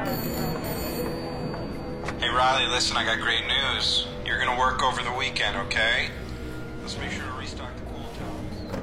Hey Riley, listen, I got great news. You're gonna work over the weekend, okay? Let's make sure to restock the